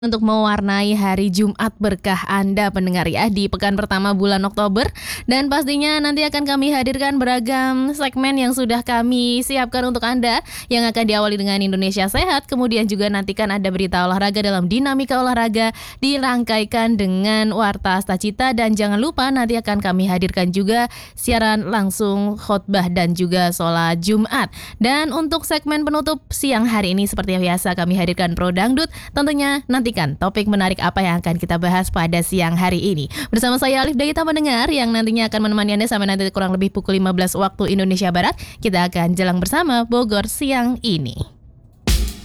Untuk mewarnai hari Jumat berkah Anda pendengar ya di pekan pertama bulan Oktober. Dan pastinya nanti akan kami hadirkan beragam segmen yang sudah kami siapkan untuk Anda, yang akan diawali dengan Indonesia Sehat, kemudian juga nantikan ada berita olahraga dalam dinamika olahraga, dirangkaikan dengan Warta Astacita, dan jangan lupa nanti akan kami hadirkan juga siaran langsung khotbah dan juga sholat Jumat. Dan untuk segmen penutup siang hari ini seperti biasa kami hadirkan Pro Dangdut. Tentunya nantikan topik menarik apa yang akan kita bahas pada siang hari ini. Bersama saya Alif Dayita mendengar yang nantinya akan menemani Anda sampai nanti kurang lebih pukul 15 waktu Indonesia Barat. Kita akan jalan bersama Bogor siang ini.